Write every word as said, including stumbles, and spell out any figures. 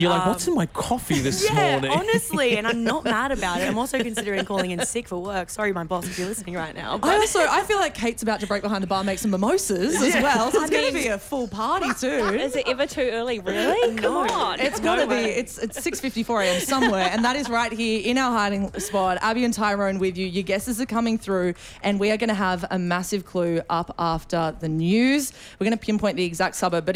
You're like, what's in my coffee this Yeah, morning? honestly, and I'm not mad about it. I'm also considering calling in sick for work. Sorry, my boss, if you're listening right now. I But also, I feel like Kate's about to break behind the bar and make some mimosas as well. So it's going to be a full party too. Is it ever too early, really? Come on. It's got to be. It's it's six fifty-four a.m. somewhere, and that is right here in our hiding spot. Abby and Tyrone with you. Your guesses are coming through, and we are going to have a massive clue up after the news. We're going to pinpoint the exact suburb, but